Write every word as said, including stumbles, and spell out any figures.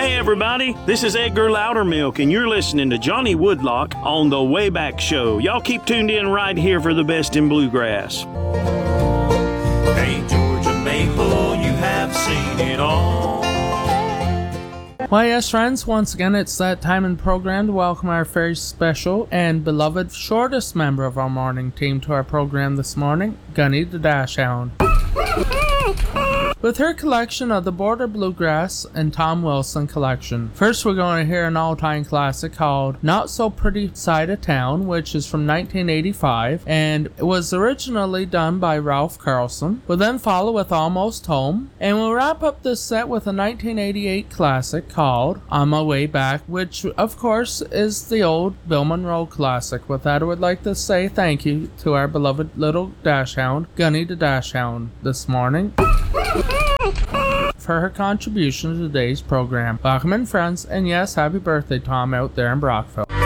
Hey everybody, this is Edgar Loudermilk and you're listening to Johnny Woodlock on The Wayback Show. Y'all keep tuned in right here for the best in bluegrass. Hey Georgia Maple, you have seen it all. Why yes friends, once again it's that time in the program to welcome our very special and beloved shortest member of our morning team to our program this morning, Gunny the Dashhound. With her collection of the Border Bluegrass and Tom Wilson collection. First we're going to hear an all-time classic called Not So Pretty Side of Town, which is from nineteen eighty-five and it was originally done by Ralph Carlson. We'll then follow with Almost Home, and we'll wrap up this set with a nineteen eighty-eight classic called On My Way Back, which of course is the old Bill Monroe classic. With that I would like to say thank you to our beloved little Dashhound, Gunny the Dashhound, this morning for her contribution to today's program. Welcome in friends, and yes, happy birthday Tom out there in Brockville.